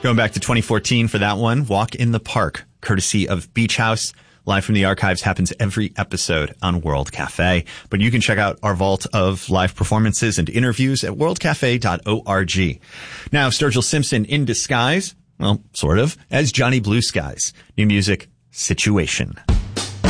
Going back to 2014 for that one, Walk in the Park, courtesy of Beach House. Live from the Archives happens every episode on World Cafe. But you can check out our vault of live performances and interviews at worldcafe.org. Now, Sturgill Simpson in disguise, well, sort of, as Johnny Blue Skies. New music, Situation.